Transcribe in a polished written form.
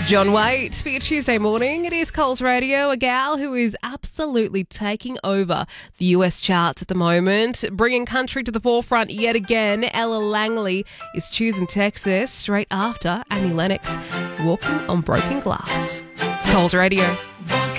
John Waite for your Tuesday morning. It is Coles Radio, a gal who is absolutely taking over the US charts at the moment, bringing country to the forefront yet again. Ella Langley is choosing Texas straight after Annie Lennox, Walking on Broken Glass. It's Coles Radio.